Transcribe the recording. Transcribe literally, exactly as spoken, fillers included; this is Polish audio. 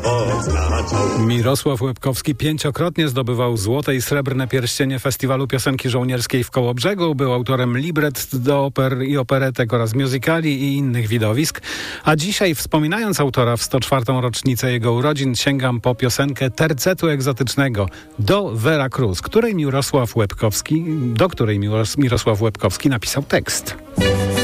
oznaczał. Mirosław Łebkowski pięciokrotnie zdobywał złote i srebrne pierścienie Festiwalu Piosenki Żołnierskiej w Kołobrzegu. Był autorem libret do oper i operetek oraz musicali i innych widowisk. A dzisiaj, wspominając autora w sto czwartą rocznicę jego urodzin, sięgam po piosenkę tercetu egzotycznego do Veracruz, której Mirosław Łebkowski, do której Mirosław Łebkowski napisał tekst.